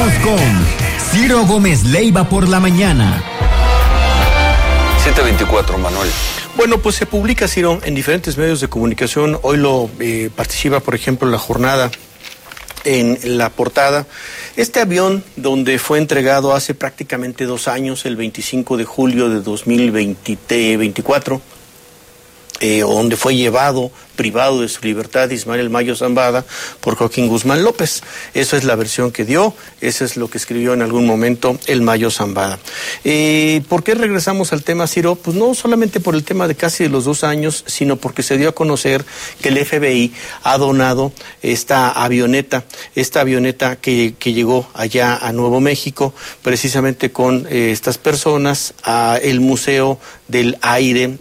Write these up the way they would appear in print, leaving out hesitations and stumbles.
Regresamos con Ciro Gómez Leiva por la mañana. 7:24, Manuel. Bueno, pues se publica, Ciro, en diferentes medios de comunicación. Hoy lo participa, por ejemplo, La Jornada en la portada. Este avión, donde fue entregado hace prácticamente 2 años, el 25 de julio de 2024, donde fue llevado, privado de su libertad, Ismael El Mayo Zambada, por Joaquín Guzmán López. Esa es la versión que dio, eso es lo que escribió en algún momento El Mayo Zambada. ¿Por qué regresamos al tema, Ciro? Pues no solamente por el tema de casi de los 2 años, sino porque se dio a conocer que el FBI ha donado esta avioneta que llegó allá a Nuevo México, precisamente con estas personas, a el Museo del Aire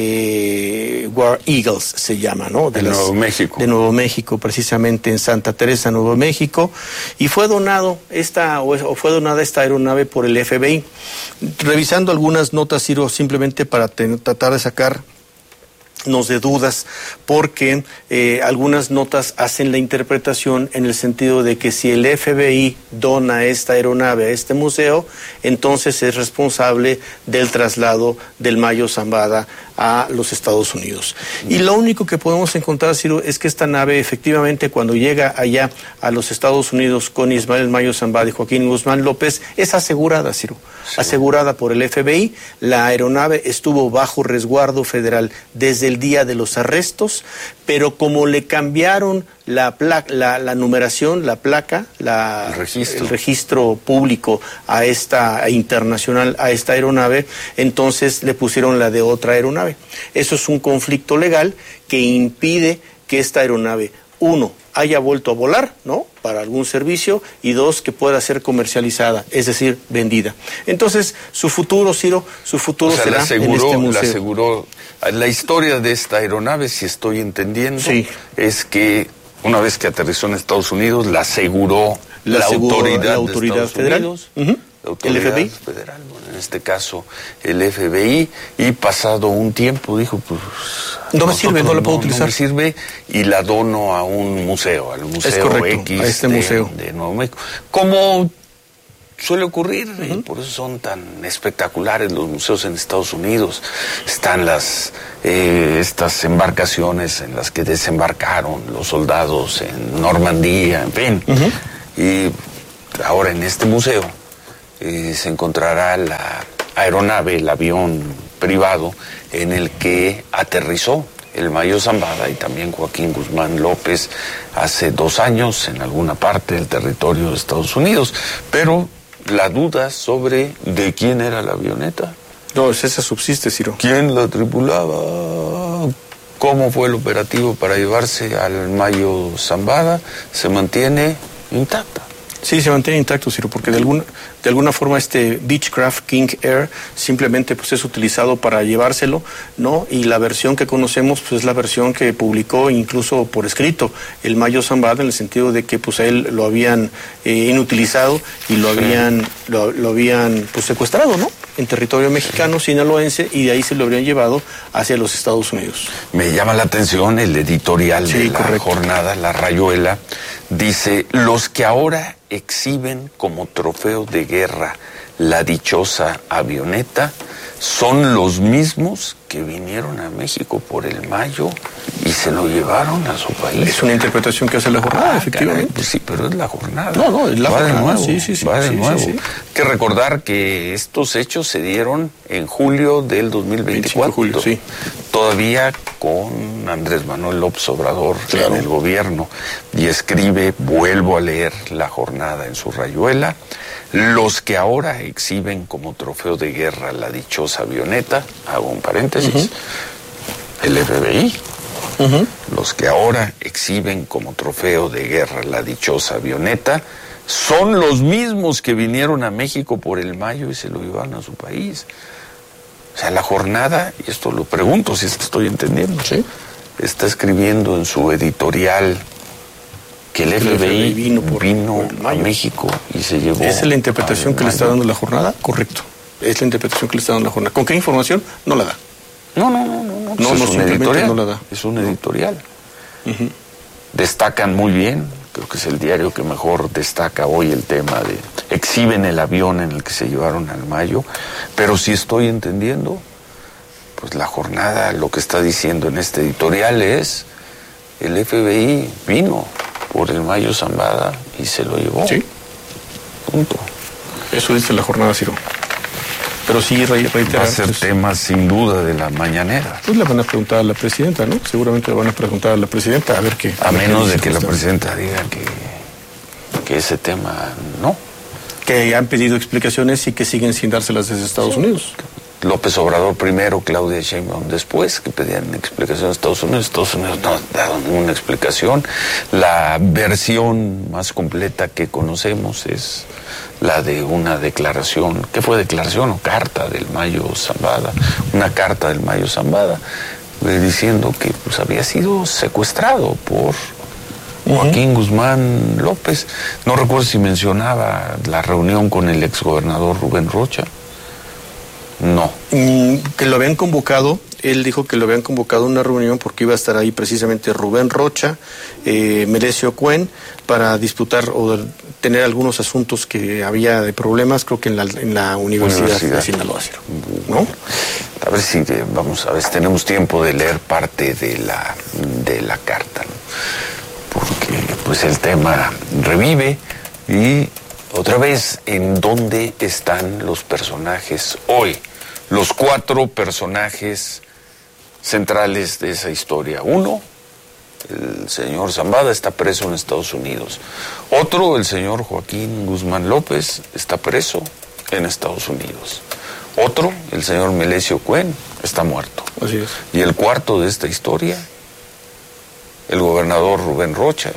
de War Eagles, se llama, ¿no? De Nuevo México. De Nuevo México, precisamente en Santa Teresa, Nuevo México, y fue donada esta aeronave por el FBI. Revisando algunas notas, Ciro, simplemente para tratar de sacarnos de dudas, porque algunas notas hacen la interpretación en el sentido de que si el FBI dona esta aeronave a este museo, entonces es responsable del traslado del Mayo Zambada a los Estados Unidos. Y lo único que podemos encontrar, Ciro, es que esta nave efectivamente cuando llega allá a los Estados Unidos con Ismael Mayo Zambada y Joaquín Guzmán López, es asegurada, Ciro, sí, asegurada por el FBI. La aeronave estuvo bajo resguardo federal desde el día de los arrestos, pero como le cambiaron la numeración, la placa, el registro público a esta internacional, a esta aeronave, entonces le pusieron la de otra aeronave. Eso es un conflicto legal que impide que esta aeronave, 1, haya vuelto a volar, ¿no?, para algún servicio, y 2, que pueda ser comercializada, es decir, vendida. Entonces, su futuro, Ciro, será en este museo. Le aseguró. La historia de esta aeronave, si estoy entendiendo, sí, es que una vez que aterrizó en Estados Unidos, la aseguró la autoridad federal. La autoridad el FBI federal, bueno, en este caso el FBI, y pasado un tiempo dijo, pues no me sirve, no la puedo utilizar. No me sirve, y la dono a un museo, al Museo es correcto, X a este museo de Nuevo México. Como suele ocurrir, por eso son tan espectaculares los museos en Estados Unidos. Están estas embarcaciones en las que desembarcaron los soldados en Normandía, en fin. Y ahora en este museo se encontrará la aeronave, el avión privado en el que aterrizó el Mayo Zambada y también Joaquín Guzmán López hace 2 años en alguna parte del territorio de Estados Unidos. Pero la duda sobre de quién era la avioneta. No, esa subsiste, Ciro. ¿Quién la tripulaba? ¿Cómo fue el operativo para llevarse al Mayo Zambada? Se mantiene intacta. Sí, se mantiene intacto, Ciro, porque de alguna forma este Beechcraft King Air simplemente pues es utilizado para llevárselo, ¿no? Y la versión que conocemos pues es la versión que publicó incluso por escrito el Mayo Zambada, en el sentido de que pues a él lo habían inutilizado y lo habían pues secuestrado, ¿no?, en territorio mexicano, sinaloense, y de ahí se lo habrían llevado hacia los Estados Unidos. Me llama la atención el editorial de la jornada, La Rayuela, dice: los que ahora exhiben como trofeo de guerra la dichosa avioneta son los mismos que vinieron a México por el Mayo y se lo llevaron a su país. Es una interpretación que hace La Jornada, efectivamente. Caray, pues sí, pero es La Jornada. No, es La Jornada. De nuevo, va de nuevo. Sí. Hay que recordar que estos hechos se dieron en julio del 2024. Julio, sí. Todavía con Andrés Manuel López Obrador en el gobierno. Y escribe, vuelvo a leer La Jornada en su rayuela: los que ahora exhiben como trofeo de guerra la dichosa avioneta, hago un paréntesis, el FBI. Los que ahora exhiben como trofeo de guerra la dichosa avioneta son los mismos que vinieron a México por el Mayo y se lo llevaron a su país. O sea, La Jornada, y esto lo pregunto si es que estoy entendiendo, ¿sí?, está escribiendo en su editorial que el FBI vino a México y se llevó. ¿Esa es la interpretación que le está dando La Jornada? Correcto. Es la interpretación que le está dando La Jornada. ¿Con qué información? No la da. No, es un editorial. No la da. Es un editorial. Destacan muy bien creo que es el diario que mejor destaca hoy el tema de... Exhiben el avión en el que se llevaron al Mayo, pero si estoy entendiendo, pues la jornada lo que está diciendo en este editorial es: el FBI vino por el Mayo Zambada y se lo llevó. Sí. Punto. Eso dice la jornada, Ciro. Pero sí, reiterar... Va a ser tema sin duda de la mañanera. Pues le van a preguntar a la presidenta, ¿no? Seguramente le van a preguntar a la presidenta a ver qué... A menos de que la presidenta diga que ese tema no. Que han pedido explicaciones y que siguen sin dárselas desde Estados Unidos. López Obrador primero, Claudia Sheinbaum después, que pedían explicación a Estados Unidos. Estados Unidos no ha dado ninguna explicación. La versión más completa que conocemos es la de una declaración, ¿qué fue declaración o carta del Mayo Zambada? Una carta del Mayo Zambada diciendo que pues había sido secuestrado por Joaquín Guzmán López. No recuerdo si mencionaba la reunión con el exgobernador Rubén Rocha. No. Que lo habían convocado, él dijo que lo habían convocado a una reunión porque iba a estar ahí precisamente Rubén Rocha, Melesio Cuen, para disputar o tener algunos asuntos que había de problemas, creo que en la Universidad de Sinaloa, ¿no? A ver si vamos a ver si tenemos tiempo de leer parte de la carta, ¿no? Porque pues el tema revive y otra vez, ¿en dónde están los personajes hoy? Los 4 personajes centrales de esa historia. Uno, el señor Zambada, está preso en Estados Unidos. Otro, el señor Joaquín Guzmán López, está preso en Estados Unidos. Otro, el señor Melesio Cuen, está muerto. Así es. Y el cuarto de esta historia, el gobernador Rubén Rocha,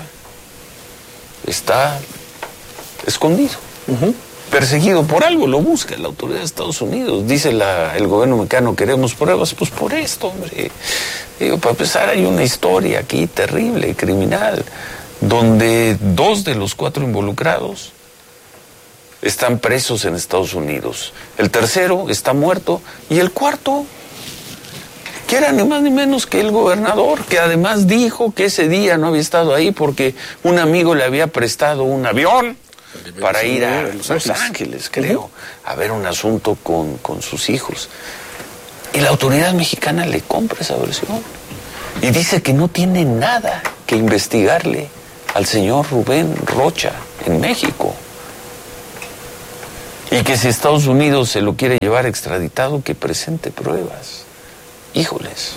está escondidido. Perseguido por algo, lo busca la autoridad de Estados Unidos. Dice el gobierno mexicano: queremos pruebas. Pues por esto, hombre. Digo, para empezar, hay una historia aquí terrible, criminal, donde 2 de los 4 involucrados están presos en Estados Unidos. El tercero está muerto y el cuarto, que era ni más ni menos que el gobernador, que además dijo que ese día no había estado ahí porque un amigo le había prestado un avión para ir a Los Ángeles, creo, a ver un asunto con sus hijos. Y la autoridad mexicana le compra esa versión y dice que no tiene nada que investigarle al señor Rubén Rocha en México. Y que si Estados Unidos se lo quiere llevar extraditado, que presente pruebas. Híjoles.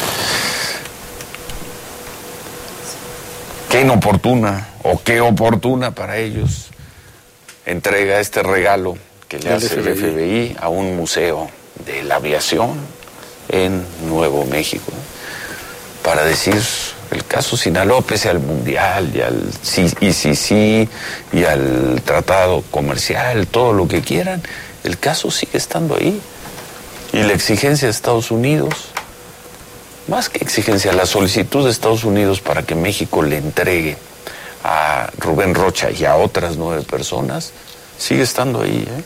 Qué inoportuna, o qué oportuna para ellos, entrega este regalo que le hace el FBI a un museo de la aviación en Nuevo México, para decir: el caso Sinaloa, pese al Mundial y al ICC y al tratado comercial, todo lo que quieran, el caso sigue estando ahí. Y la exigencia de Estados Unidos, más que exigencia, la solicitud de Estados Unidos para que México le entregue a Rubén Rocha y a otras 9 personas, sigue estando ahí, ¿eh?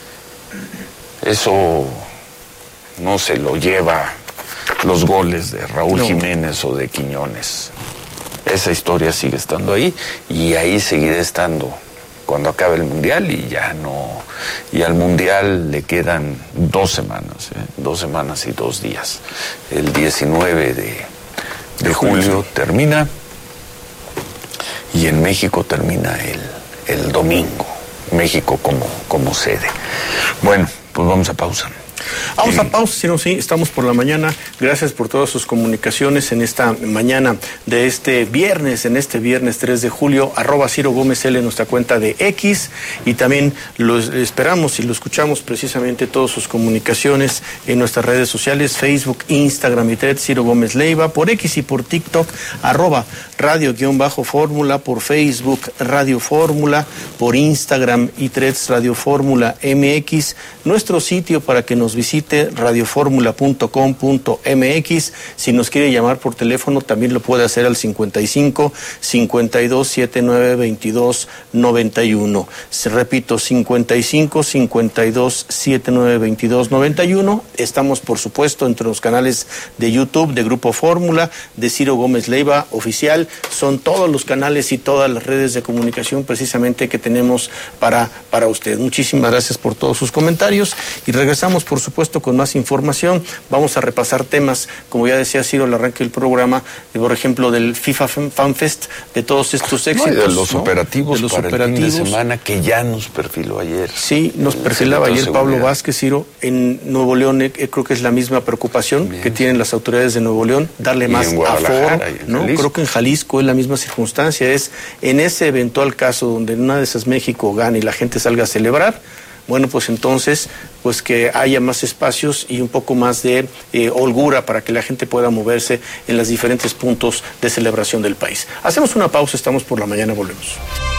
Eso no se lo lleva los goles de Raúl Jiménez o de Quiñones. Esa historia sigue estando ahí y ahí seguirá estando cuando acabe el Mundial, y ya no. Y al Mundial le quedan 2 semanas, 2 semanas y 2 días. El 19 de julio termina y en México termina el domingo. México como sede. Bueno, pues vamos a pausa. Vamos a pausa, si no, sí, estamos por la mañana. Gracias por todas sus comunicaciones en esta mañana de este viernes 3 de julio, @Ciro Gómez L en nuestra cuenta de X, y también lo esperamos y lo escuchamos precisamente todas sus comunicaciones en nuestras redes sociales, Facebook, Instagram y Threads, Ciro Gómez Leiva, por X y por TikTok, @Radio_Fórmula, por Facebook, Radio Fórmula, por Instagram y Threads, Radio Fórmula MX, nuestro sitio para que nos visite, radioformula.com.mx. Si nos quiere llamar por teléfono, también lo puede hacer al 55 52 79 22 91. Repito, 55 52 79 22 91. Estamos, por supuesto, entre los canales de YouTube de Grupo Fórmula, de Ciro Gómez Leiva Oficial. Son todos los canales y todas las redes de comunicación precisamente que tenemos para usted. Muchísimas gracias por todos sus comentarios y regresamos, por supuesto, con más información. Vamos a repasar temas, como ya decía Ciro al arranque del programa, por ejemplo, del FIFA Fan Fest, de todos estos éxitos. No, de los operativos de los para operativos. el fin de semana que ya nos perfiló ayer. Sí, nos perfilaba ayer Pablo Vázquez, Ciro. En Nuevo León creo que es la misma preocupación que tienen las autoridades de Nuevo León, darle más aforo, ¿no? Creo que en Jalisco es la misma circunstancia, es en ese eventual caso donde en una de esas México gane y la gente salga a celebrar, bueno, pues entonces, pues que haya más espacios y un poco más de holgura para que la gente pueda moverse en los diferentes puntos de celebración del país. Hacemos una pausa, estamos por la mañana, volvemos.